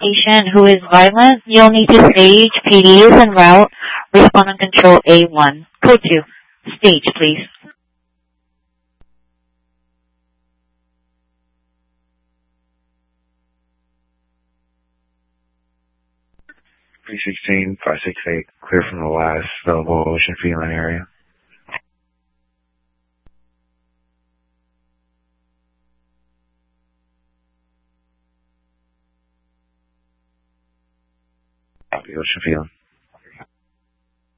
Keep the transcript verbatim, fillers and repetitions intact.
patient who is violent, you'll need to stage P D is en route, respond and control A one. Code two. Stage, please. three sixteen, five six eight, clear from the last available Ocean Feeling area. Copy, Ocean Feeling.